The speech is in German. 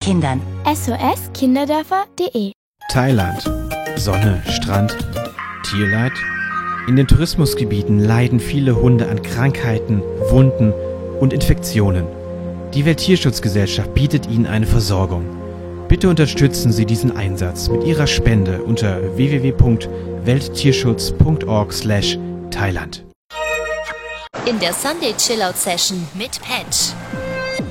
Kindern. SOS-Kinderdörfer.de. Thailand. Sonne, Strand, Tierleid. In den Tourismusgebieten leiden viele Hunde an Krankheiten, Wunden und Infektionen. Die Welttierschutzgesellschaft bietet ihnen eine Versorgung. Bitte unterstützen Sie diesen Einsatz mit Ihrer Spende unter www.welttierschutz.org/Thailand. In der Sunday Chillout Session mit Patch.